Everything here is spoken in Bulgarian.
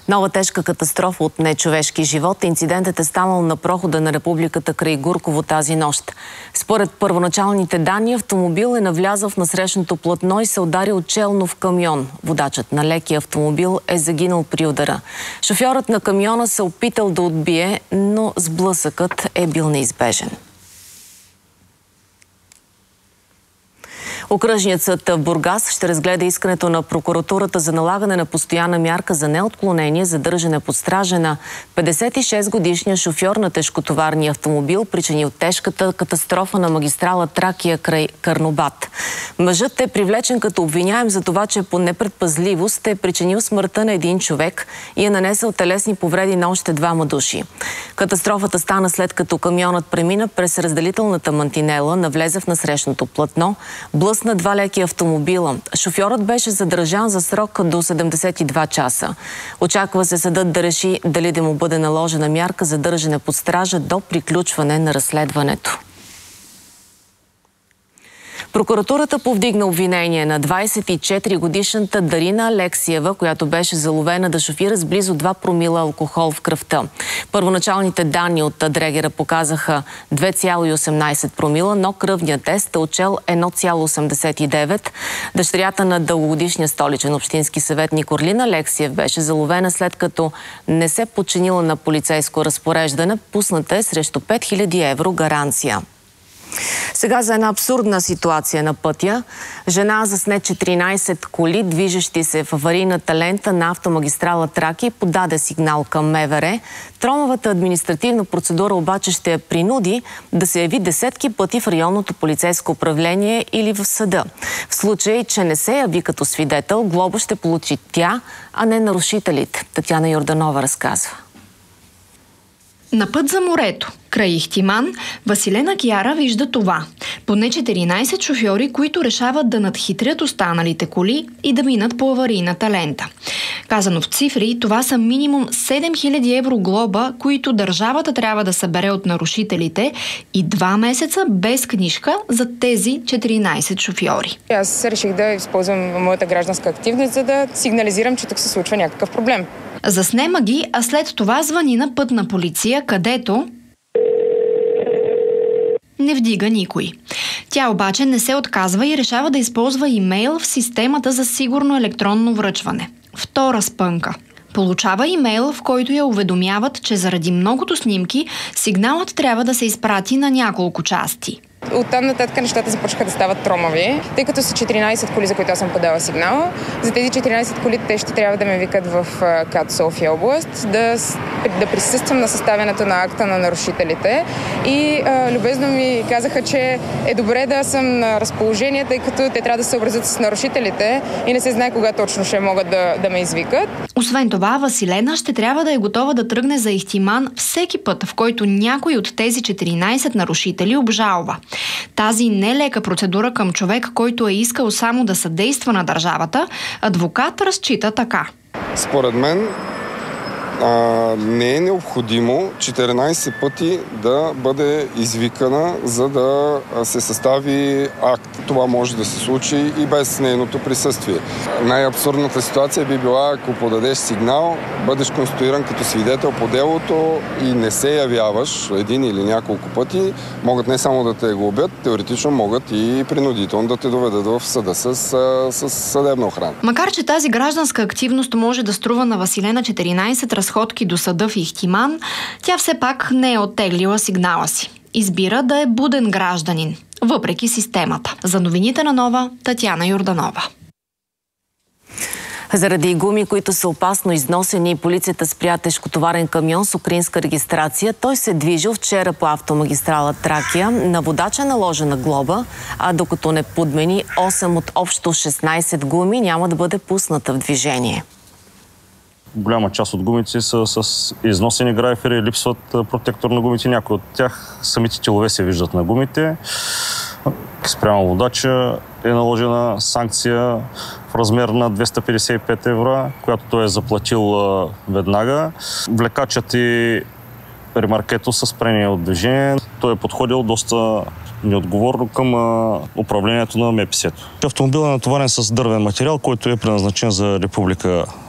Нова тежка катастрофа от нечовешки живот. Инцидентът е станал на прохода на републиката край Гурково тази нощ. Според първоначалните данни, автомобил е навлязъл в насрещното платно и се ударил челно в камион. Водачът на лекия автомобил е загинал при удара. Шофьорът на камиона се опитал да отбие, но сблъсъкът е бил неизбежен. Окръжният съд в Бургас ще разгледа искането на прокуратурата за налагане на постоянна мярка за неотклонение, задържане под стража на 56-годишния шофьор на тежкотоварния автомобил, причинил тежката катастрофа на магистрала Тракия край Карнобат. Мъжът е привлечен като обвиняем за това, че по непредпазливост е причинил смъртта на един човек и е нанесъл телесни повреди на още 2 души. Катастрофата стана след като камионът премина през разделителната мантинела, навлезе в насрещното платно, блъсна 2 леки автомобила. Шофьорът беше задържан за срок до 72 часа. Очаква се съдът да реши дали да му бъде наложена мярка за държане под стража до приключване на разследването. Прокуратурата повдигна обвинение на 24-годишната Дарина Алексиева, която беше заловена да шофира с близо 2 промила алкохол в кръвта. Първоначалните данни от дрегера показаха 2,18 промила, но кръвният тест е отчел 1,89. Дъщерята на дългогодишния столичен общински съветник Орлин Алексиев беше заловена след като не се подчинила на полицейско разпореждане. Пусната е срещу 5000 евро гаранция. Сега за една абсурдна ситуация на пътя. Жена засне 14 коли, движещи се в аварийната лента на автомагистрала Тракия, подаде сигнал към МВР. Тромавата административна процедура обаче ще я принуди да се яви десетки пъти в районното полицейско управление или в съда. В случай, че не се яви като свидетел, глоба ще получи тя, а не нарушителите. Татяна Йорданова разказва. На път за морето, край Ихтиман, Василена Кяра вижда това. Поне 14 шофьори, които решават да надхитрят останалите коли и да минат по аварийната лента. Казано в цифри, това са минимум 7000 евро глоба, които държавата трябва да събере от нарушителите, и 2 месеца без книжка за тези 14 шофьори. Аз реших да използвам моята гражданска активност, за да сигнализирам, че тук се случва някакъв проблем. Заснема ги, а след това звъни на пътна полиция, където не вдига никой. Тя обаче не се отказва и решава да използва имейл в системата за сигурно електронно връчване. Втора спънка. Получава имейл, в който я уведомяват, че заради многото снимки сигналът трябва да се изпрати на няколко части. Оттам нататък нещата започнаха да стават тромави, тъй като са 14 коли, за които аз съм подала сигнал. За тези 14 коли те ще трябва да ме викат в КАТ София област, да присъствам на съставянето на акта на нарушителите. И любезно ми казаха, че е добре да съм на разположение, тъй като те трябва да се съобразят с нарушителите и не се знае кога точно ще могат да ме извикат. Освен това, Василена ще трябва да е готова да тръгне за Ихтиман всеки път, в който някой от тези 14 нарушители обжалва. Тази нелека процедура към човек, който е искал само да съдейства на държавата, адвокат разчита така. Според мен не е необходимо 14 пъти да бъде извикана, за да се състави акт. Това може да се случи и без нейното присъствие. Най-абсурдната ситуация би била, ако подадеш сигнал, бъдеш конституиран като свидетел по делото и не се явяваш един или няколко пъти, могат не само да те глобят, теоретично могат и принудително да те доведат в съда с съдебна охрана. Макар че тази гражданска активност може да струва на Василена 14 разходки до съда в Ихтиман, тя все пак не е оттеглила сигнала си. Избира да е буден гражданин, въпреки системата. За новините на Нова, Татяна Йорданова. Заради гуми, които са опасно износени, полицията спря тежкотоварен камион с украинска регистрация. Той се движил вчера по автомагистрала Тракия. На водача наложена глоба, а докато не подмени 8 от общо 16 гуми, няма да бъде пусната в движение. Голяма част от гумите са с износени грайфери, липсват протектор на гумите. Някои от тях самите телове се виждат на гумите. Спрямо водача е наложена санкция в размер на 255 евро, която той е заплатил веднага. Влекачът и ремаркето са спрени от движение. Той е подходил доста неотговорно към управлението на МПС-то. Автомобилът е натоварен с дървен материал, който е предназначен за Република